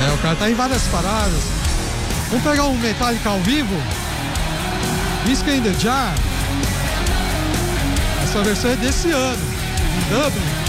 O cara tá em várias paradas. Vamos pegar um Metallica ao vivo. Whiskey in the Jar. Essa versão é desse ano, em Dublin.